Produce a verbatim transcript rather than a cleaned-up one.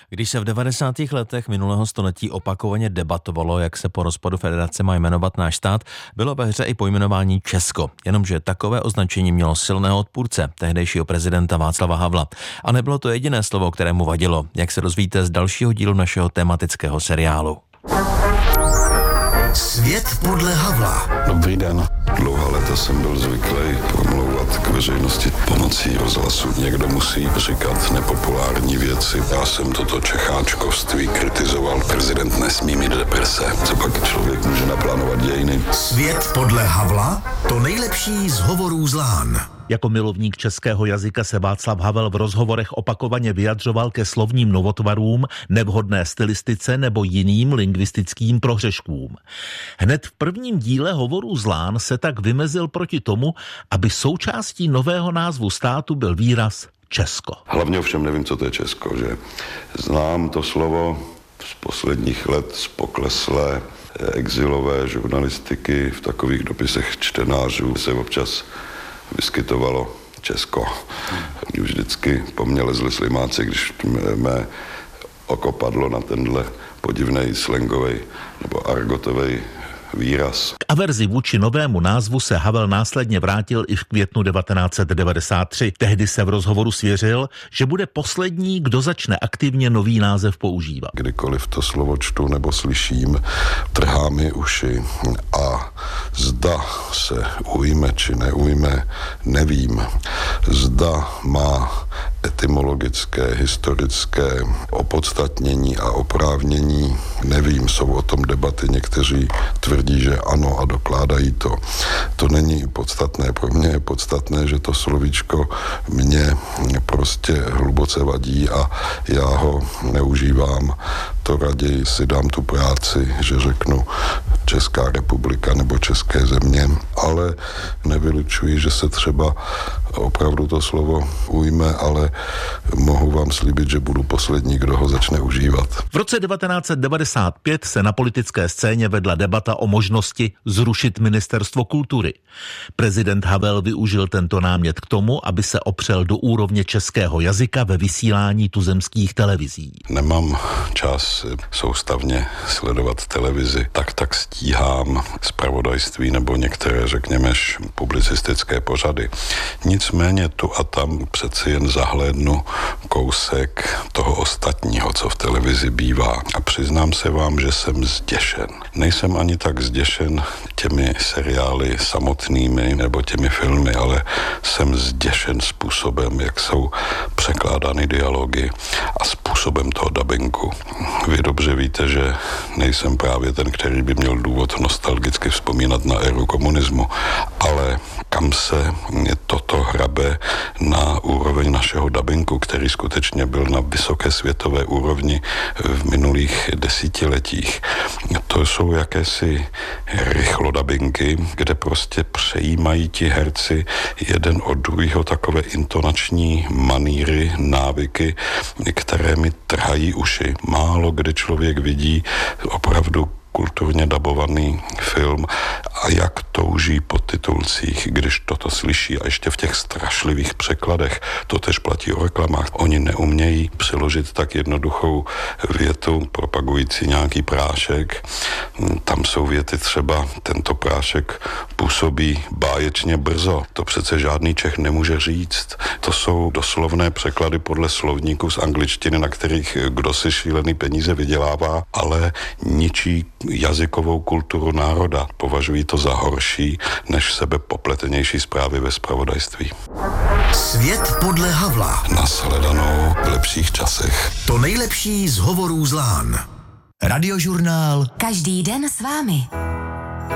Když se v devadesátých letech minulého století opakovaně debatovalo, jak se po rozpadu federace má jmenovat náš stát, bylo ve hře i pojmenování Česko. Jenomže takové označení mělo silného odpůrce, tehdejšího prezidenta Václava Havla. A nebylo to jediné slovo, kterému vadilo, jak se dozvíte z dalšího dílu našeho tematického seriálu. Svět podle Havla. Dobrý den. Dlouhá léta jsem byl zvyklý promlouvat k veřejnosti pomocí rozhlasu. Někdo musí říkat nepopulární věci. Já jsem toto čecháčkovství kritizoval. Prezident nesmí mít deprese. Co pak člověk může naplánovat dějiny? Svět podle Havla? To nejlepší z hovorů z Lán. Jako milovník českého jazyka se Václav Havel v rozhovorech opakovaně vyjadřoval ke slovním novotvarům, nevhodné stylistice nebo jiným lingvistickým prohřeškům. Hned v prvním díle Hovorů z Lán se tak vymezil proti tomu, aby součástí nového názvu státu byl výraz Česko. Hlavně ovšem nevím, co to je Česko, že znám to slovo z posledních let z pokleslé exilové žurnalistiky. V takových dopisech čtenářů se občas vyskytovalo Česko. Mě už vždycky po mně lezli slimáci, když mé oko padlo na tenhle podivnej slangovej nebo argotovej výraz. K averzi vůči novému názvu se Havel následně vrátil i v květnu devatenáct set devadesát tři. Tehdy se v rozhovoru svěřil, že bude poslední, kdo začne aktivně nový název používat. Kdykoliv to slovo čtu nebo slyším, trhá mi uši a zda se ujme či neujme, nevím. Zda má etymologické, historické opodstatnění a oprávnění, nevím, jsou o tom debaty, někteří tvrdí, že ano a dokládají to. To není podstatné, pro mě je podstatné, že to slovíčko mě prostě hluboce vadí a já ho neužívám. To raději si dám tu práci, že řeknu Česká republika nebo České země, ale nevylučuji, že se třeba opravdu to slovo ujme, ale mohu vám slíbit, že budu poslední, kdo ho začne užívat. V roce devatenáct set devadesát pět se na politické scéně vedla debata o možnosti zrušit ministerstvo kultury. Prezident Havel využil tento námět k tomu, aby se opřel do úrovně českého jazyka ve vysílání tuzemských televizí. Nemám čas soustavně sledovat televizi, tak tak stíhám zpravodajství nebo některé, řekněme, publicistické pořady. Nicméně tu a tam přeci jen zahlédnu kousek toho ostatního, co v televizi bývá. A přiznám se vám, že jsem zděšen. Nejsem ani tak zděšen těmi seriály samotnými nebo těmi filmy, ale jsem zděšen způsobem, jak jsou překládány dialogy a způsobem toho dabingu. Vy dobře víte, že nejsem právě ten, který by měl důvod nostalgicky vzpomínat na éru komunismu, ale kam se toto hrabe na úroveň našeho dabingu, který skutečně byl na vysoké světové úrovni v minulých desetiletích. To jsou jakési rychlodabingy, kde prostě přejímají ti herci jeden od druhého takové intonační maníry, návyky, které mi trhají uši. Málo kdy člověk vidí opravdu kulturně dabovaný film a jak touží po titulcích, když toto slyší a ještě v těch strašlivých překladech, to tež platí o reklamách. Oni neumějí přiložit tak jednoduchou větu propagující nějaký prášek. Tam jsou věty třeba, tento prášek působí báječně brzo. To přece žádný Čech nemůže říct. To jsou doslovné překlady podle slovníků z angličtiny, na kterých kdo si šílený peníze vydělává, ale ničí jazykovou kulturu národa. Považují to za horší než sebepopletenější zprávy ve zpravodajství. Svět podle Havla. Nashledanou v lepších časech. To nejlepší z hovorů z Lán. Radiožurnál Každý den s vámi.